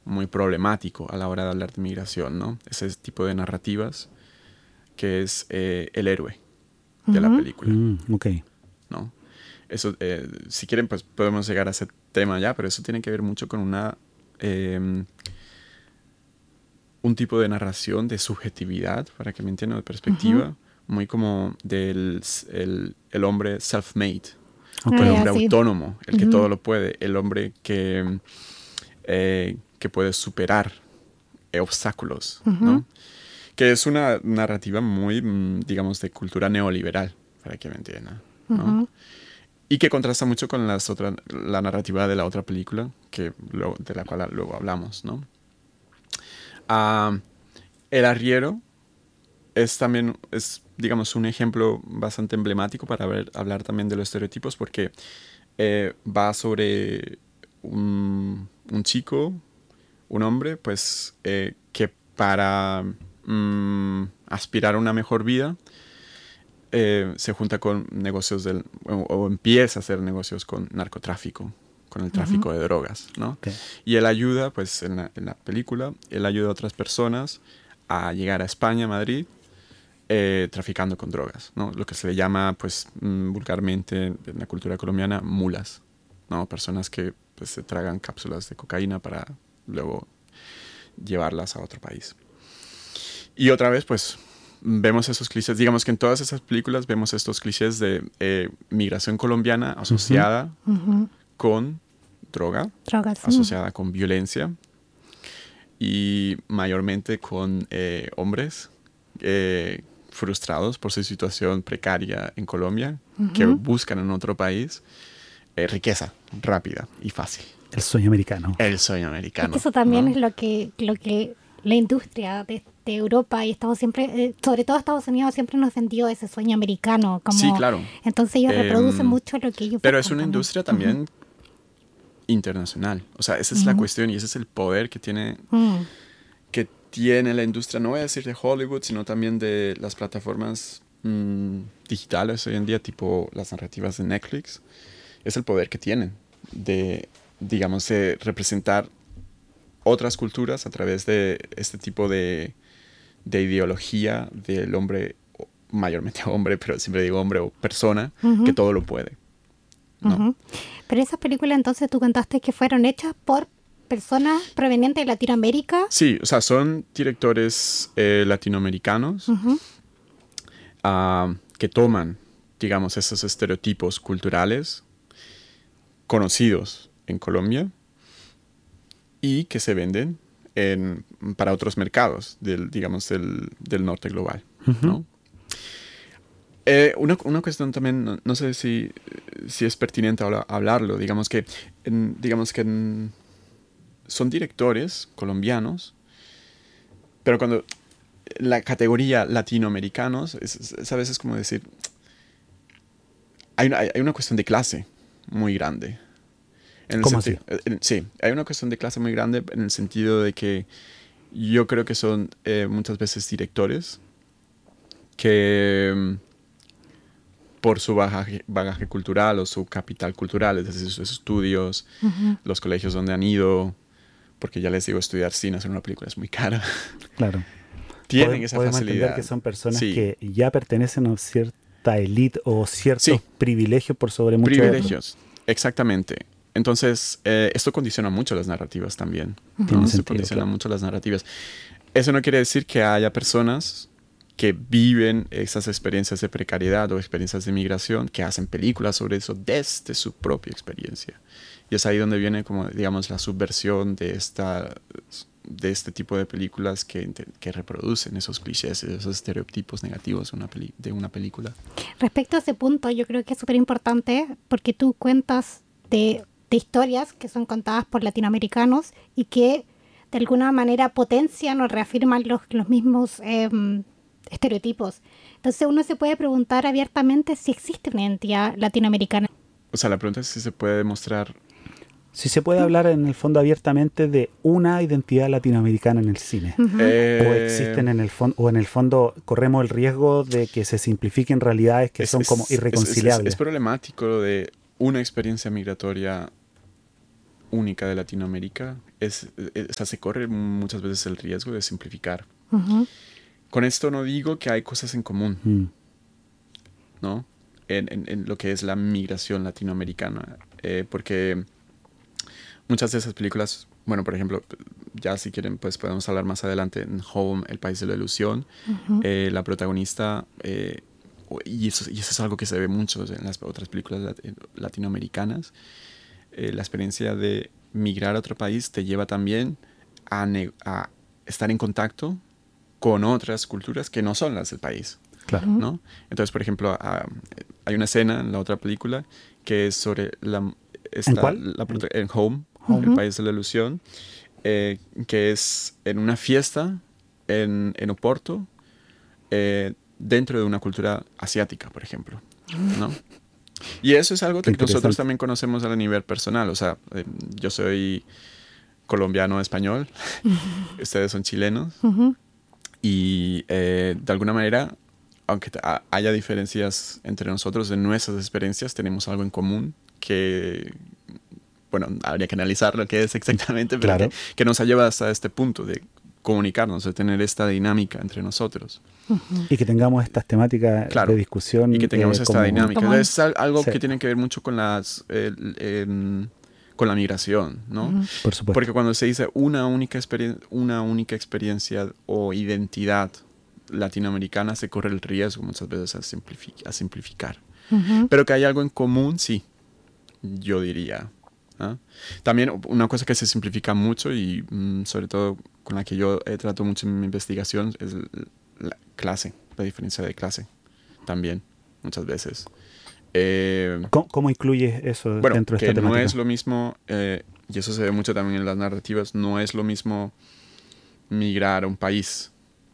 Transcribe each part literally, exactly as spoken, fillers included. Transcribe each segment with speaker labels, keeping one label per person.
Speaker 1: muy problemático a la hora de hablar de migración, ¿no? Ese tipo de narrativas que es eh, el héroe de
Speaker 2: Uh-huh.
Speaker 1: la película,
Speaker 3: Mm, ok.
Speaker 1: ¿no? Eso, eh, si quieren, pues podemos llegar a ese tema ya, pero eso tiene que ver mucho con una eh, un tipo de narración de subjetividad, para que me entiendan, de perspectiva,
Speaker 2: Uh-huh.
Speaker 1: muy como del el, el hombre self-made,
Speaker 3: Ok.
Speaker 2: Ah,
Speaker 1: el
Speaker 2: ya,
Speaker 1: hombre
Speaker 2: sí.
Speaker 1: autónomo, el que
Speaker 2: Ujú.
Speaker 1: todo lo puede, el hombre que, eh, que puede superar eh, obstáculos,
Speaker 2: Ujú.
Speaker 1: ¿no? Que es una narrativa muy, mm, digamos, de cultura neoliberal, para que me entiendan, ¿no?
Speaker 2: Ujú.
Speaker 1: Y que contrasta mucho con las otras, la narrativa de la otra película, que luego, de la cual luego hablamos, ¿no? Ah, El arriero es también, es, digamos, un ejemplo bastante emblemático para ver, hablar también de los estereotipos, porque eh, va sobre un, un chico, un hombre, pues, eh, que para mm, aspirar a una mejor vida, eh, se junta con negocios del, o, o empieza a hacer negocios con narcotráfico, con el tráfico
Speaker 2: Ujú.
Speaker 1: de drogas, ¿no?
Speaker 3: Ok.
Speaker 1: Y él ayuda, pues, en la, en la película, él ayuda a otras personas a llegar a España, Madrid, eh, traficando con drogas, ¿no? Lo que se le llama, pues, mm, vulgarmente en la cultura colombiana, mulas, ¿no? Personas que, pues, se tragan cápsulas de cocaína para luego llevarlas a otro país. Y otra vez, pues, vemos esos clichés. Digamos que en todas esas películas vemos estos clichés de eh, migración colombiana asociada
Speaker 2: Ujú.
Speaker 1: con droga,
Speaker 2: Drogas.
Speaker 1: asociada con violencia y mayormente con eh, hombres eh, frustrados por su situación precaria en Colombia,
Speaker 2: Ujú.
Speaker 1: que buscan en otro país eh, riqueza rápida y fácil.
Speaker 3: El sueño americano.
Speaker 1: El sueño
Speaker 2: Es
Speaker 1: americano,
Speaker 2: que eso también
Speaker 1: ¿no?
Speaker 2: es lo que, lo que la industria de, de Europa y Estados siempre, eh, sobre todo Estados Unidos, siempre nos vendió ese sueño americano. Como,
Speaker 1: Sí, claro.
Speaker 2: entonces ellos
Speaker 1: Em,
Speaker 2: reproducen mucho lo que ellos
Speaker 1: Pero
Speaker 2: buscan
Speaker 1: es una
Speaker 2: también.
Speaker 1: industria también internacional. O sea, esa es la
Speaker 2: Ujú.
Speaker 1: cuestión y ese es el poder que tiene,
Speaker 2: Mm.
Speaker 1: que tiene la industria, no voy a decir de Hollywood, sino también de las plataformas mm, digitales hoy en día, tipo las narrativas de Netflix. Es el poder que tienen de, digamos, de representar otras culturas a través de este tipo de, de ideología del hombre, o mayormente hombre, pero siempre digo hombre o persona,
Speaker 2: Ujú.
Speaker 1: que todo lo puede, ¿no?
Speaker 2: Ujú. Pero esas películas entonces tú contaste que fueron hechas por personas provenientes de Latinoamérica.
Speaker 1: Sí, o sea, son directores eh, latinoamericanos
Speaker 2: Ujú.
Speaker 1: ah, que toman, digamos, esos estereotipos culturales conocidos en Colombia y que se venden en, para otros mercados, del, digamos, del, del norte global,
Speaker 3: Ujú.
Speaker 1: ¿no? Eh, una, una cuestión también, no, no sé si, si es pertinente habla- hablarlo, digamos que, en- digamos que en- son directores colombianos, pero cuando la categoría latinoamericanos es, es- es a veces como decir, hay una, hay una cuestión de clase muy grande. En el
Speaker 3: ¿Cómo
Speaker 1: sentido,
Speaker 3: así?
Speaker 1: en- sí, hay una cuestión de clase muy grande en el sentido de que yo creo que son eh, muchas veces directores que mm, por su bagaje, bagaje cultural o su capital cultural, es decir, sus estudios,
Speaker 2: Ujú.
Speaker 1: los colegios donde han ido, porque ya les digo, estudiar cine, hacer una película es muy cara,
Speaker 3: Claro.
Speaker 1: tienen
Speaker 3: Podem-
Speaker 1: esa
Speaker 3: podemos entender que
Speaker 1: facilidad.
Speaker 3: son personas
Speaker 1: Sí,
Speaker 3: que ya pertenecen a cierta élite o ciertos
Speaker 1: sí,
Speaker 3: privilegios por sobre muchos otros.
Speaker 1: privilegios, exactamente. Entonces, eh, esto condiciona mucho las narrativas también,
Speaker 3: Tiene
Speaker 1: ¿no? Esto
Speaker 3: sentido,
Speaker 1: condiciona
Speaker 3: claro.
Speaker 1: mucho las narrativas. Eso no quiere decir que haya personas que viven esas experiencias de precariedad o experiencias de migración, que hacen películas sobre eso desde su propia experiencia. Y es ahí donde viene, como digamos, la subversión de, esta, de este tipo de películas que, que reproducen esos clichés, esos estereotipos negativos de una, peli, de una película.
Speaker 2: Respecto a ese punto, yo creo que es súper importante porque tú cuentas de, de historias que son contadas por latinoamericanos y que de alguna manera potencian o reafirman los, los mismos eh, estereotipos. Entonces uno se puede preguntar abiertamente si existe una identidad latinoamericana.
Speaker 1: O sea, la pregunta es si se puede demostrar.
Speaker 3: Si se puede hablar en el fondo abiertamente de una identidad latinoamericana en el cine.
Speaker 2: Ujú.
Speaker 1: Eh,
Speaker 3: O existen en el fondo, o en el fondo corremos el riesgo de que se simplifiquen realidades que
Speaker 1: es,
Speaker 3: son
Speaker 1: es,
Speaker 3: como
Speaker 1: es, es, es,
Speaker 3: irreconciliables.
Speaker 1: es problemático lo de una experiencia migratoria única de Latinoamérica, es, es- o sea, se corre muchas veces el riesgo de simplificar.
Speaker 2: Ujú.
Speaker 1: Con esto no digo que hay cosas en común,
Speaker 3: Mm.
Speaker 1: ¿no? En, en- en lo que es la migración latinoamericana. Eh, porque muchas de esas películas, bueno, por ejemplo, ya si quieren, pues podemos hablar más adelante en Home, El País de la Ilusión.
Speaker 2: Ujú.
Speaker 1: Eh, la protagonista, eh, o- y, eso, y eso es algo que se ve mucho en las otras películas lat- eh, latinoamericanas, eh, la experiencia de migrar a otro país te lleva también a, ne- a estar en contacto con otras culturas que no son las del país,
Speaker 3: Claro.
Speaker 2: Ujú.
Speaker 1: ¿no? Entonces, por ejemplo, ah, hay una escena en la otra película que es sobre la,
Speaker 3: ¿En
Speaker 1: esta,
Speaker 3: cuál?
Speaker 1: la
Speaker 3: En
Speaker 1: prota- en Home,
Speaker 3: Home.
Speaker 1: El País de la Ilusión, eh, que es en una fiesta en, en Oporto, eh, dentro de una cultura asiática, por ejemplo, ¿no? Y eso es algo
Speaker 3: Qué
Speaker 1: que nosotros
Speaker 3: interesante.
Speaker 1: también conocemos a nivel personal. O sea, eh, yo soy colombiano español, ustedes son chilenos,
Speaker 2: Ujú.
Speaker 1: y eh, de alguna manera, aunque te- ha- haya diferencias entre nosotros en nuestras experiencias, tenemos algo en común que, bueno, habría que analizar lo que es exactamente, pero
Speaker 3: Claro.
Speaker 1: que, que nos ha llevado hasta este punto de comunicarnos, de tener esta dinámica entre nosotros.
Speaker 2: Ujú.
Speaker 3: Y que tengamos estas temáticas
Speaker 1: Claro.
Speaker 3: de discusión.
Speaker 1: Y que tengamos
Speaker 3: eh,
Speaker 1: esta
Speaker 3: como-
Speaker 1: dinámica.
Speaker 2: común.
Speaker 1: Es al- algo
Speaker 3: Sí.
Speaker 1: que tiene que ver mucho con las el- em, con la migración, ¿no?
Speaker 2: Ujú.
Speaker 3: Por supuesto.
Speaker 1: Porque cuando se dice una única experiencia, una única experiencia o identidad latinoamericana, se corre el riesgo muchas veces a, simplifi- a simplificar.
Speaker 2: Ujú.
Speaker 1: Pero que hay algo en común, sí, yo diría. ¿Ah? También una cosa que se simplifica mucho y mm, sobre todo con la que yo he tratado mucho en mi investigación es l- la clase, la diferencia de clase también, muchas veces. Eh,
Speaker 3: ¿Cómo, cómo incluyes eso
Speaker 1: bueno,
Speaker 3: dentro de
Speaker 1: que
Speaker 3: esta
Speaker 1: no
Speaker 3: temática?
Speaker 1: es lo mismo, eh, y eso se ve mucho también en las narrativas, no es lo mismo migrar a un país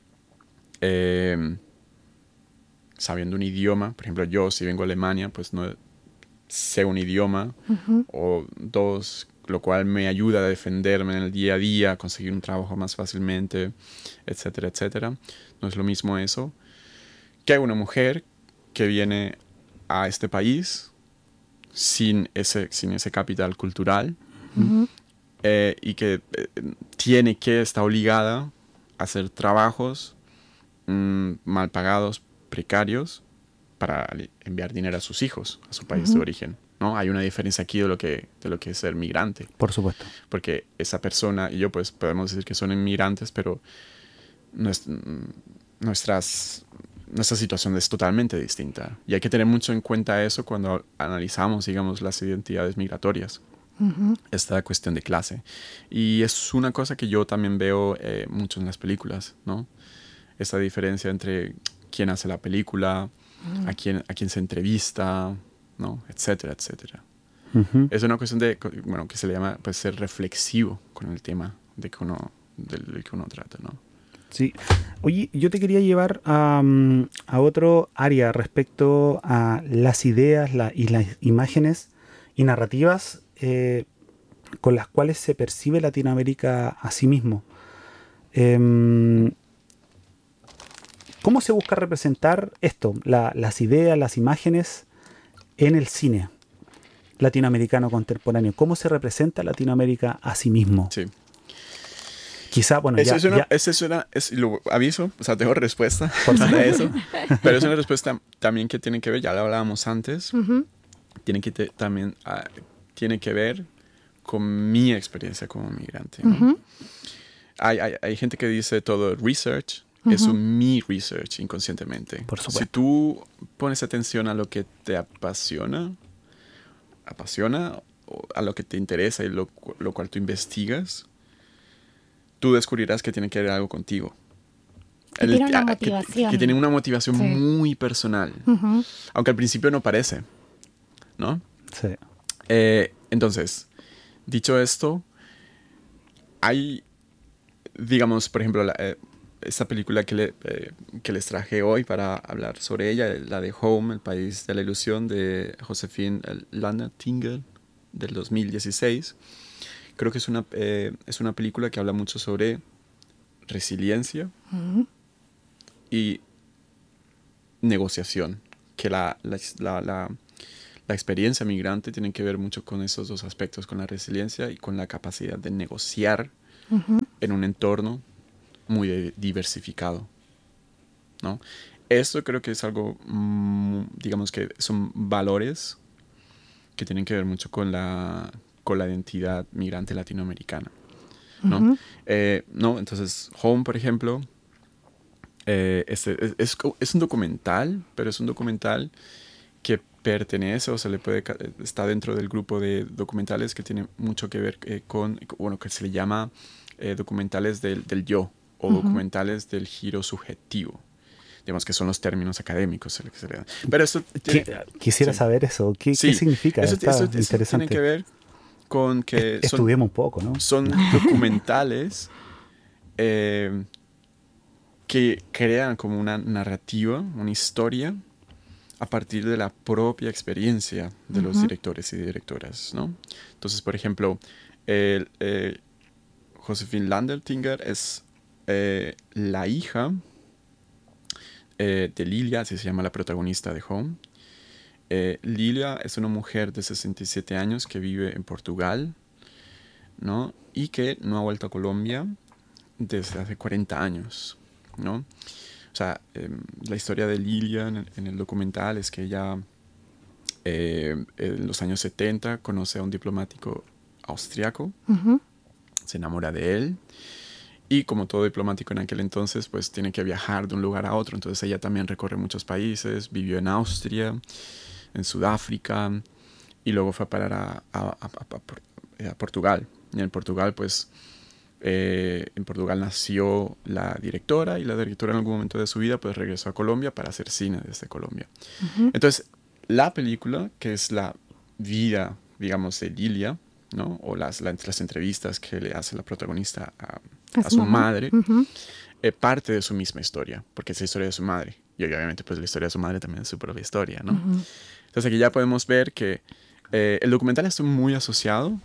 Speaker 1: eh, sabiendo un idioma. Por ejemplo, yo si vengo a Alemania, pues no sé un idioma,
Speaker 2: Ujú.
Speaker 1: o dos, lo cual me ayuda a defenderme en el día a día, a conseguir un trabajo más fácilmente, etcétera, etcétera. No es lo mismo eso que una mujer que viene a este país sin ese, sin ese capital cultural
Speaker 2: Ujú.
Speaker 1: eh, y que eh, tiene que, está obligada a hacer trabajos mm, mal pagados, precarios, para li- enviar dinero a sus hijos, a su país de
Speaker 2: Ujú.
Speaker 1: origen, ¿no? Hay una diferencia aquí de lo que, de lo que es ser migrante,
Speaker 3: Por supuesto.
Speaker 1: porque esa persona y yo pues podemos decir que son inmigrantes, pero nues- mm, nuestras, nuestra situación es totalmente distinta. Y hay que tener mucho en cuenta eso cuando analizamos, digamos, las identidades migratorias,
Speaker 2: Ujú.
Speaker 1: esta cuestión de clase. Y es una cosa que yo también veo eh, mucho en las películas, ¿no? Esta diferencia entre quién hace la película, a quién, a quién se entrevista, ¿no? Etcétera, etcétera.
Speaker 3: Ujú.
Speaker 1: Es una cuestión de, bueno, que se le llama, pues, ser reflexivo con el tema de que uno, del, del que uno trata, ¿no?
Speaker 3: Sí. Oye, yo te quería llevar a, mm, a otro área respecto a las ideas la- y las imágenes y narrativas eh, con las cuales se percibe Latinoamérica a sí mismo. Em, ¿Cómo se busca representar esto, la- las ideas, las imágenes en el cine latinoamericano contemporáneo? ¿Cómo se representa Latinoamérica a sí mismo?
Speaker 1: Sí.
Speaker 3: Quizá, bueno,
Speaker 1: Eso
Speaker 3: ya,
Speaker 1: es una,
Speaker 3: ya-
Speaker 1: eso es una, es, lo aviso, o sea, tengo respuesta
Speaker 3: Por
Speaker 1: para
Speaker 3: supuesto.
Speaker 1: eso, pero es una respuesta también que tiene que ver, ya lo hablábamos antes,
Speaker 2: Ujú.
Speaker 1: tiene que te- también ah, tiene que ver con mi experiencia como migrante, ¿no?
Speaker 2: Ujú.
Speaker 1: Hay, hay, hay gente que dice todo research,
Speaker 2: Ujú.
Speaker 1: es un mi research inconscientemente.
Speaker 3: Por supuesto.
Speaker 1: Si tú pones atención a lo que te apasiona, apasiona, o a lo que te interesa y lo, cu- lo cual tú investigas, tú descubrirás que tiene que ver algo contigo.
Speaker 2: Que tiene una
Speaker 1: ah, que-
Speaker 2: motivación.
Speaker 1: Que, tiene una motivación
Speaker 2: Sí.
Speaker 1: muy personal,
Speaker 2: Ujú.
Speaker 1: aunque al principio no parece, ¿no?
Speaker 3: sí.
Speaker 1: Eh, entonces, dicho esto, hay, digamos, por ejemplo, la, eh, esta película que, le, eh, que les traje hoy para hablar sobre ella, la de Home, El País de la Ilusión, de Josephine Lantinger, del dos mil dieciséis. Creo que es una, eh, es una película que habla mucho sobre resiliencia
Speaker 2: Ujú.
Speaker 1: y negociación, que la, la, la, la, la experiencia migrante tiene que ver mucho con esos dos aspectos, con la resiliencia y con la capacidad de negociar
Speaker 2: Ujú.
Speaker 1: en un entorno muy de- diversificado, ¿no? Esto creo que es algo, mm, digamos que son valores que tienen que ver mucho con la, con la identidad migrante latinoamericana, ¿no?
Speaker 2: Ujú.
Speaker 1: Eh, ¿no? Entonces, Home, por ejemplo, eh, este, es, es, es un documental, pero es un documental que pertenece o se le puede, ca- está dentro del grupo de documentales que tiene mucho que ver eh, con, bueno, que se le llama eh, documentales del, del yo o
Speaker 2: Ujú.
Speaker 1: documentales del giro subjetivo. Digamos que son los términos académicos se le- que se le dan. Pero esto tiene,
Speaker 3: ¿Qué- Quisiera
Speaker 1: sí,
Speaker 3: saber eso. ¿Qué, qué
Speaker 1: sí,
Speaker 3: significa?
Speaker 1: eso, eso,
Speaker 3: Está
Speaker 1: eso tiene que
Speaker 3: interesante.
Speaker 1: ver con
Speaker 3: Est-
Speaker 1: que son,
Speaker 3: estudiemos un poco, ¿no?
Speaker 1: son documentales eh, que crean como una narrativa, una historia a partir de la propia experiencia de los
Speaker 2: Ujú.
Speaker 1: directores y directoras, ¿no? Entonces, por ejemplo, el, eh, Josephine Landeltinger es eh, la hija eh, de Lilia, así se llama la protagonista de Home. Eh, Lilia es una mujer de sesenta y siete años que vive en Portugal, ¿no? Y que no ha vuelto a Colombia desde hace cuarenta años, ¿no? O sea, eh, la historia de Lilia en el, en el documental es que ella eh, en los años setenta conoce a un diplomático austriaco,
Speaker 2: Ujú.
Speaker 1: se enamora de él y como todo diplomático en aquel entonces pues tiene que viajar de un lugar a otro, entonces ella también recorre muchos países, vivió en Austria, en Sudáfrica y luego fue a parar a, a, a, a, a Portugal y en Portugal pues eh, en Portugal nació la directora y la directora en algún momento de su vida pues regresó a Colombia para hacer cine desde Colombia.
Speaker 2: Ujú.
Speaker 1: Entonces, la película, que es la vida, digamos, de Lilia, ¿no? O las, la- las entrevistas que le hace la protagonista a,
Speaker 2: A
Speaker 1: a
Speaker 2: su
Speaker 1: su
Speaker 2: mamá.
Speaker 1: madre,
Speaker 2: Ujú.
Speaker 1: eh, parte de su misma historia, porque es la historia de su madre. Y obviamente, pues la historia de su madre también es su propia historia, ¿no?
Speaker 2: Ujú.
Speaker 1: Entonces aquí ya podemos ver que eh, el documental está muy asociado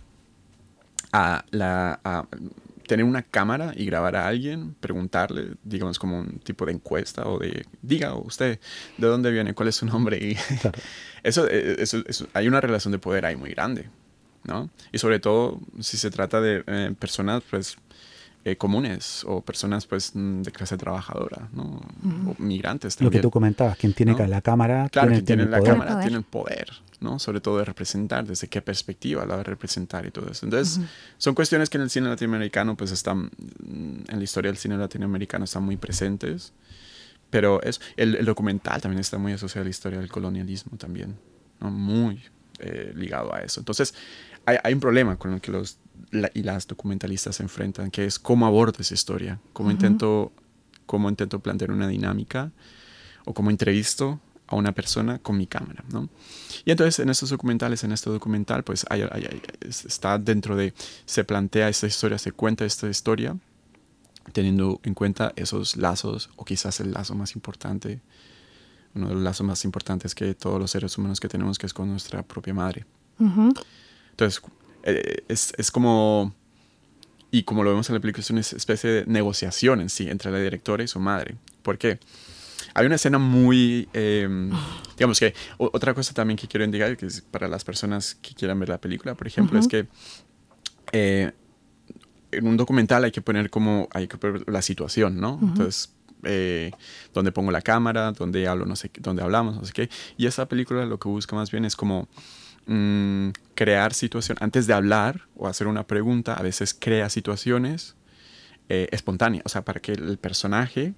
Speaker 1: a, la, a tener una cámara y grabar a alguien, preguntarle, digamos, como un tipo de encuesta o de, diga usted, ¿de dónde viene? ¿Cuál es su nombre? Y
Speaker 3: Claro.
Speaker 1: eso, eh, eso, eso- hay una relación de poder ahí muy grande, ¿no? Y sobre todo si se trata de eh, personas, pues, eh, comunes o personas, pues, mm, de clase trabajadora, ¿no? O migrantes
Speaker 3: Lo que tú
Speaker 1: también,
Speaker 3: comentabas, quien tiene ca-
Speaker 1: ¿no?
Speaker 3: la cámara
Speaker 1: Claro,
Speaker 3: tiene,
Speaker 1: quien
Speaker 3: tiene
Speaker 1: tiene
Speaker 3: el
Speaker 1: la
Speaker 3: poder.
Speaker 2: Tiene
Speaker 1: cámara
Speaker 2: poder.
Speaker 1: tiene el poder, ¿no? Sobre todo de representar, desde qué perspectiva la va a representar y todo eso. Entonces, son cuestiones que en el cine latinoamericano, pues están, mm, en la historia del cine latinoamericano están muy presentes. Pero es, el, el documental también está muy asociado a la historia del colonialismo también, ¿no? Muy eh, ligado a eso. Entonces, hay, hay un problema con el que los la- y las documentalistas se enfrentan, que es cómo abordo esa historia, cómo
Speaker 2: Ujú.
Speaker 1: intento, cómo intento plantear una dinámica o cómo entrevisto a una persona con mi cámara, ¿no? Y entonces en estos documentales, en este documental, pues hay, hay- hay- está dentro de, se plantea esta historia, se cuenta esta historia, teniendo en cuenta esos lazos, o quizás el lazo más importante, uno de los lazos más importantes que todos los seres humanos que tenemos, que es con nuestra propia madre.
Speaker 2: Ujú.
Speaker 1: Entonces, eh, es, es como, y como lo vemos en la película, es una especie de negociación en sí entre la directora y su madre. ¿Por qué? Hay una escena muy, eh, digamos que, o- otra cosa también que quiero indicar, que es para las personas que quieran ver la película, por ejemplo, es
Speaker 2: Ujú.
Speaker 1: que eh, en un documental hay que poner como, hay que poner la situación, ¿no?
Speaker 2: Ujú.
Speaker 1: Entonces, eh, dónde pongo la cámara, dónde hablo, no sé, qué- dónde hablamos, no sé qué. Y esa película lo que busca más bien es como mm, crear situación, antes de hablar o hacer una pregunta, a veces crea situaciones eh, espontáneas, o sea, para que el personaje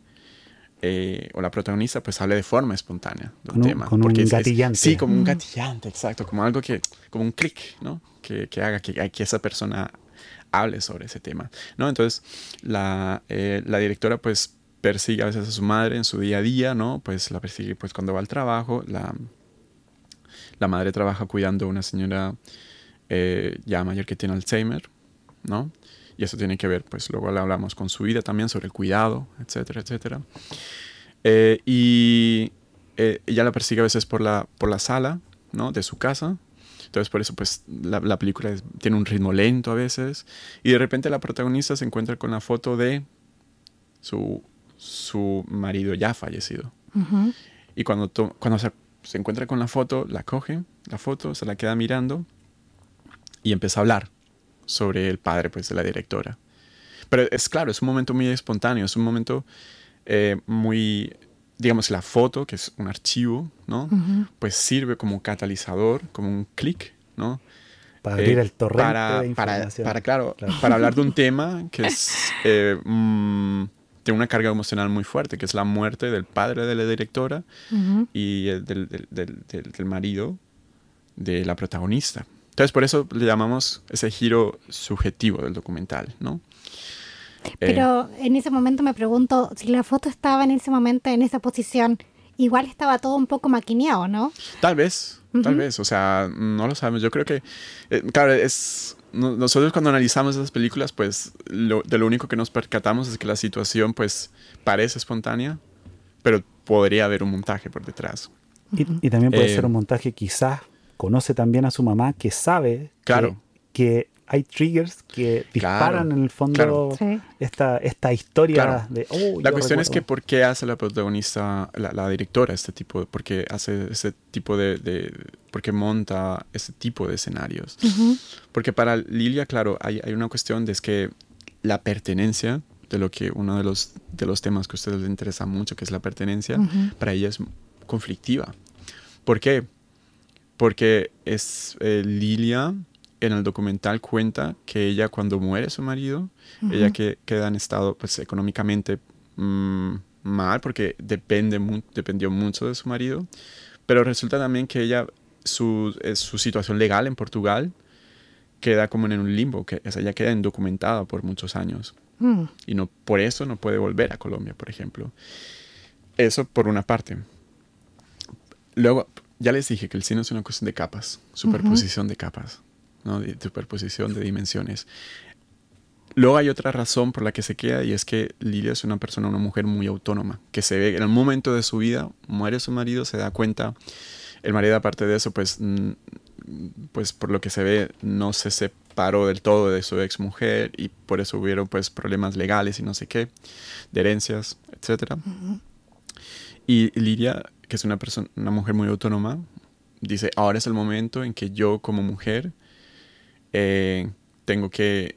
Speaker 1: eh, o la protagonista pues hable de forma espontánea de un
Speaker 3: Con un,
Speaker 1: tema.
Speaker 3: con
Speaker 1: Porque
Speaker 3: un
Speaker 1: es, es- sí,
Speaker 3: gatillante.
Speaker 1: como un
Speaker 2: Mm.
Speaker 1: gatillante, exacto, como algo que, como un clic, ¿no? Que, que haga que, que esa persona hable sobre ese tema, ¿no? Entonces, la, eh, la directora pues persigue a veces a su madre en su día a día, ¿no? Pues la persigue pues cuando va al trabajo, la, la madre trabaja cuidando a una señora eh, ya mayor que tiene Alzheimer, ¿no? Y eso tiene que ver, pues luego le hablamos con su vida también sobre el cuidado, etcétera, etcétera. Eh, y eh, ella la persigue a veces por la, por la sala, ¿no? De su casa. Entonces por eso pues la, la película es- tiene un ritmo lento a veces. Y de repente la protagonista se encuentra con la foto de su, su marido ya fallecido.
Speaker 2: Ujú.
Speaker 1: Y cuando, to- cuando se se encuentra con la foto, la coge, la foto, se la queda mirando y empieza a hablar sobre el padre, pues, de la directora. Pero es claro, es un momento muy espontáneo, es un momento eh, muy, digamos, la foto, que es un archivo, ¿no?
Speaker 2: Ujú.
Speaker 1: Pues sirve como catalizador, como un clic, ¿no?
Speaker 3: Para abrir
Speaker 1: Eh,
Speaker 3: el torrente
Speaker 1: para,
Speaker 3: de
Speaker 1: para,
Speaker 3: información.
Speaker 1: para, claro,
Speaker 3: Claro.
Speaker 1: para hablar de un tema que es, eh, mm, tiene una carga emocional muy fuerte, que es la muerte del padre de la directora
Speaker 2: Ujú.
Speaker 1: y el del, del, del, del, del marido de la protagonista. Entonces, por eso le llamamos ese giro subjetivo del documental, ¿no? Eh,
Speaker 2: Pero en ese momento me pregunto, si la foto estaba en ese momento en esa posición, igual estaba todo un poco maquineado, ¿no?
Speaker 1: Tal vez, tal
Speaker 2: Ujú.
Speaker 1: vez, o sea, no lo sabemos. Yo creo que, eh, claro, es no- nosotros cuando analizamos esas películas, pues lo, de lo único que nos percatamos es que la situación, pues, parece espontánea, pero podría haber un montaje por detrás.
Speaker 3: Y, y también puede
Speaker 1: Eh,
Speaker 3: ser un montaje, quizás conoce también a su mamá, que sabe
Speaker 1: Claro.
Speaker 3: que, que hay triggers que disparan
Speaker 1: Claro,
Speaker 3: en el fondo
Speaker 2: claro. Sí.
Speaker 3: esta, esta historia
Speaker 1: Claro.
Speaker 3: de... Oh,
Speaker 1: La
Speaker 3: yo
Speaker 1: cuestión es que
Speaker 3: recuerdo.
Speaker 1: por qué hace la protagonista, la, la directora, este tipo, por qué hace ese tipo de, de, por qué monta ese tipo de escenarios.
Speaker 2: Ujú.
Speaker 1: Porque para Lilia, claro, hay, hay una cuestión de es que la pertenencia, de lo que uno de los, de los temas que a ustedes les interesa mucho, que es la pertenencia,
Speaker 2: Ujú.
Speaker 1: para ella es conflictiva. ¿Por qué? Porque es eh, Lilia en el documental cuenta que ella cuando muere su marido,
Speaker 2: Ujú.
Speaker 1: ella que, queda en estado pues económicamente mm, mal porque depende mu dependió mucho de su marido, pero resulta también que ella, su, eh, su situación legal en Portugal queda como en un limbo, que o sea, ella queda indocumentada por muchos años
Speaker 2: Mm.
Speaker 1: y no, por eso no puede volver a Colombia, por ejemplo. Eso por una parte. Luego, ya les dije que el cine es una cuestión de capas, superposición de capas, ¿no? De superposición de dimensiones. Luego hay otra razón por la que se queda y es que Lilia es una persona, una mujer muy autónoma, que se ve en el momento de su vida, muere su marido, se da cuenta, el marido aparte de eso, pues, mm, pues por lo que se ve, no se separó del todo de su ex mujer y por eso hubieron pues problemas legales y no sé qué, de herencias, etcétera.
Speaker 2: Ujú.
Speaker 1: Y Lilia, que es una persona, una mujer muy autónoma, dice, ahora es el momento en que yo como mujer eh, tengo que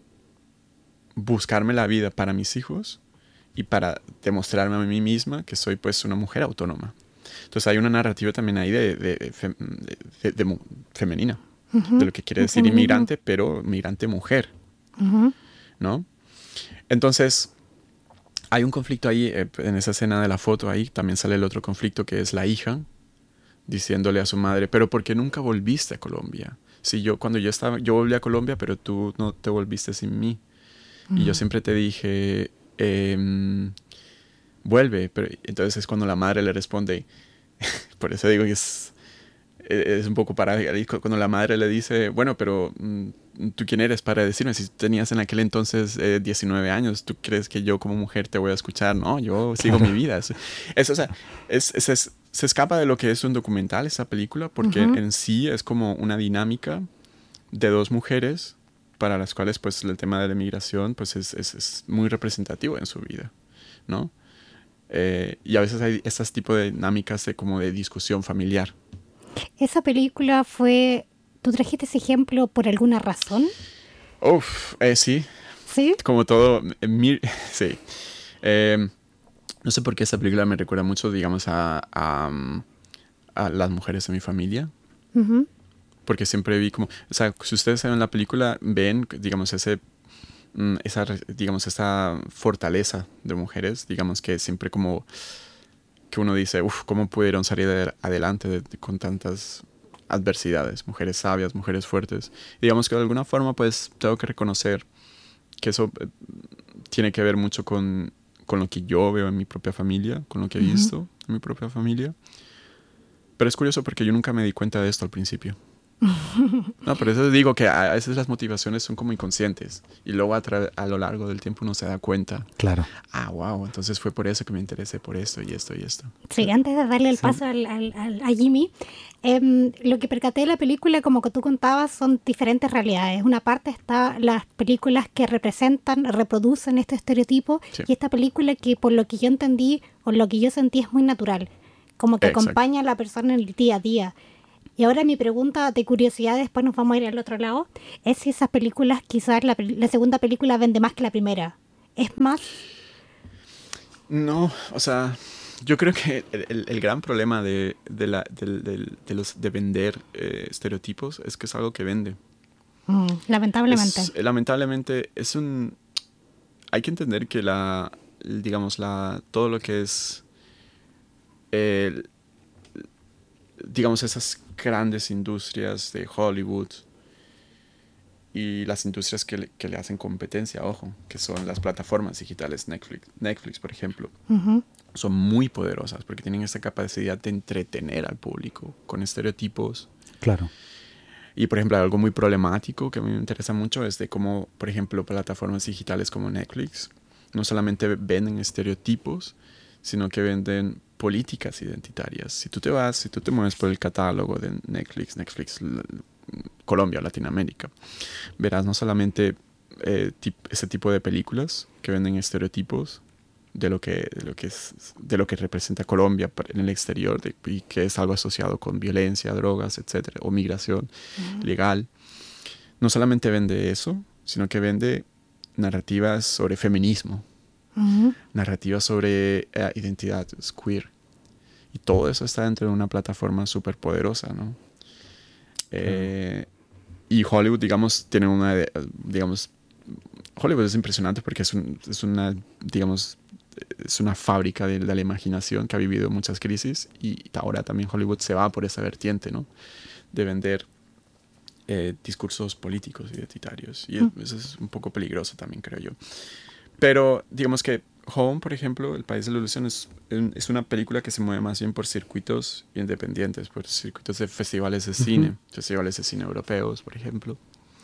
Speaker 1: buscarme la vida para mis hijos y para demostrarme a mí misma que soy pues una mujer autónoma. Entonces hay una narrativa también ahí de, de, de, fem, de, de, de mu- femenina,
Speaker 2: Ujú.
Speaker 1: de lo que quiere
Speaker 2: Un
Speaker 1: decir
Speaker 2: feminismo.
Speaker 1: inmigrante, pero migrante mujer,
Speaker 2: Ujú.
Speaker 1: ¿no? Entonces hay un conflicto ahí, eh, en esa escena de la foto ahí también sale el otro conflicto que es la hija diciéndole a su madre, pero ¿por qué nunca volviste a Colombia? Si yo cuando yo estaba, yo volví a Colombia, pero tú no te volviste sin mí. Y yo siempre te dije, eh, vuelve. Pero entonces es cuando la madre le responde, por eso digo que es, es un poco paradójico, cuando la madre le dice, bueno, pero ¿tú quién eres para decirme? Si tenías en aquel entonces eh, diecinueve años, ¿tú crees que yo como mujer te voy a escuchar? No, yo sigo
Speaker 3: Claro.
Speaker 1: mi vida. Es, es, o sea, es, es, es, se escapa de lo que es un documental, esa película, porque
Speaker 2: Ujú.
Speaker 1: en sí es como una dinámica de dos mujeres para las cuales pues el tema de la migración pues es, es, es muy representativo en su vida, ¿no? Eh, y a veces hay estas tipos de dinámicas de como de discusión familiar.
Speaker 2: Esa película fue... ¿Tú trajiste ese ejemplo por alguna razón?
Speaker 1: Uf, eh, sí,
Speaker 2: ¿Sí?
Speaker 1: como todo, eh, mi, sí. Eh, no sé por qué esta película me recuerda mucho, digamos, a, a, a las mujeres de mi familia.
Speaker 2: Ujú.
Speaker 1: Porque siempre vi como, o sea, si ustedes ven la película, ven, digamos, ese, esa, digamos, esa fortaleza de mujeres, digamos que siempre como, que uno dice, uff, ¿cómo pudieron salir de adelante de, de, con tantas adversidades? Mujeres sabias, mujeres fuertes. Y digamos que de alguna forma, pues, tengo que reconocer que eso eh, tiene que ver mucho con, con lo que yo veo en mi propia familia, con lo que he
Speaker 2: Ujú.
Speaker 1: visto en mi propia familia. Pero es curioso porque yo nunca me di cuenta de esto al principio. No, por eso digo que a veces las motivaciones son como inconscientes y luego a, a lo largo del tiempo uno se da cuenta.
Speaker 3: Claro.
Speaker 1: Ah, wow, entonces fue por eso que me interesé por esto y esto y esto.
Speaker 2: Sí, antes de darle el
Speaker 3: Sí.
Speaker 2: paso al, al, al- a Jimmy, em, lo que percaté de la película, como que tú contabas, son diferentes realidades. Una parte está las películas que representan, reproducen este estereotipo,
Speaker 1: Sí.
Speaker 2: y esta película que por lo que yo entendí o lo que yo sentí es muy natural, como que
Speaker 1: Exacto.
Speaker 2: acompaña a la persona en el día a día. Y ahora mi pregunta de curiosidad, después nos vamos a ir al otro lado, es si esas películas, quizás la, pel- la segunda película vende más que la primera. ¿Es más?
Speaker 1: No, o sea, yo creo que el, el- el gran problema de, de, la, del- del- de los, de vender eh, estereotipos es que es algo que vende.
Speaker 2: Mm, lamentablemente.
Speaker 1: Es, eh, lamentablemente, es un... Hay que entender que la, digamos, la, todo lo que es, el- digamos, esas grandes industrias de Hollywood y las industrias que le, que le hacen competencia, ojo, que son las plataformas digitales, Netflix, Netflix, por ejemplo,
Speaker 2: Ujú.
Speaker 1: son muy poderosas porque tienen esta capacidad de entretener al público con estereotipos.
Speaker 3: Claro.
Speaker 1: Y, por ejemplo, algo muy problemático que a mí me interesa mucho es de cómo, por ejemplo, plataformas digitales como Netflix no solamente venden estereotipos, sino que venden políticas identitarias. Si tú te vas, si tú te mueves por el catálogo de Netflix, Netflix l- Colombia, Latinoamérica, verás no solamente eh, tip- ese tipo de películas que venden estereotipos de lo que, de lo que, es, de lo que representa Colombia en el exterior de, y que es algo asociado con violencia, drogas, etcétera, o migración legal. No solamente vende eso, sino que vende narrativas sobre feminismo,
Speaker 2: Ujú.
Speaker 1: narrativas sobre eh, identidad queer. Y todo eso está dentro de una plataforma súper poderosa, ¿no? Eh, y Hollywood, digamos, tiene una, de- digamos, Hollywood es impresionante porque es, un- es una, digamos, es una fábrica de, de la imaginación que ha vivido muchas crisis y ahora también Hollywood se va por esa vertiente, ¿no? De vender eh, discursos políticos identitarios. Y
Speaker 2: Mm.
Speaker 1: eso es un poco peligroso también, creo yo. Pero digamos que Home, por ejemplo, El País de la Ilusión, es, es una película que se mueve más bien por circuitos independientes, por circuitos de festivales de cine,
Speaker 3: Ujú.
Speaker 1: festivales de cine europeos, por ejemplo.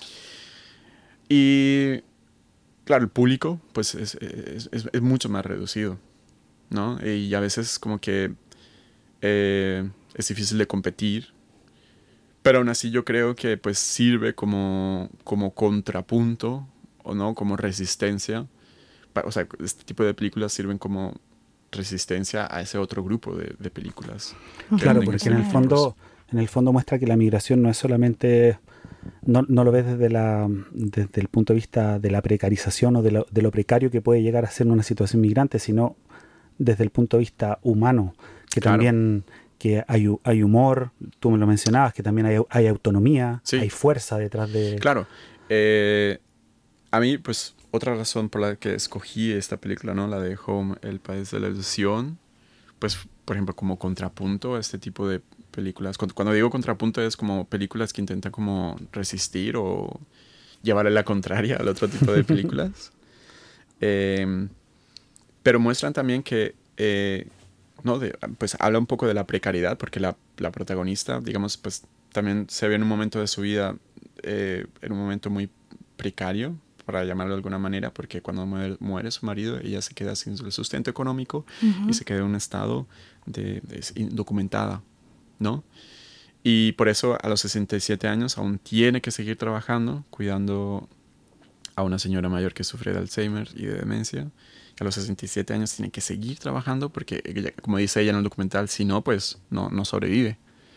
Speaker 1: Y claro, el público pues es, es, es, es mucho más reducido, ¿no? Y a veces como que eh, es difícil de competir, pero aún así yo creo que pues sirve como, como contrapunto o no, como resistencia. Pa- O sea, este tipo de películas sirven como resistencia a ese otro grupo de, de películas que
Speaker 3: Claro,
Speaker 1: venden
Speaker 3: porque en el
Speaker 1: estereotipos.
Speaker 3: fondo, en el fondo muestra que la migración no es solamente, no, no lo ves desde la, desde el punto de vista de la precarización o de lo, de lo precario que puede llegar a ser una situación migrante, sino desde el punto de vista humano, que
Speaker 1: Claro,
Speaker 3: también que hay, hu- hay humor, tú me lo mencionabas, que también hay, au- hay autonomía,
Speaker 1: sí,
Speaker 3: hay fuerza detrás de...
Speaker 1: claro. Eh, a mí, pues, otra razón por la que escogí esta película, ¿no? La de Home, El País de la Ilusión, pues, por ejemplo, como contrapunto a este tipo de películas. Cuando, cuando digo contrapunto es como películas que intentan como resistir o llevarle la contraria al otro tipo de películas. Eh, pero muestran también que, eh, ¿no? De, pues habla un poco de la precariedad, porque la, la protagonista, digamos, pues también se ve en un momento de su vida, eh, en un momento muy precario, para llamarlo de alguna manera, porque cuando muere, muere su marido, ella se queda sin el sustento económico y
Speaker 2: Ujú.
Speaker 1: se queda en un estado de, de indocumentada, ¿no? Y por eso a los sesenta y siete años aún tiene que seguir trabajando, cuidando a una señora mayor que sufre de Alzheimer y de demencia. A los sesenta y siete años tiene que seguir trabajando porque, ella, como dice ella en el documental, si no, pues no, no sobrevive.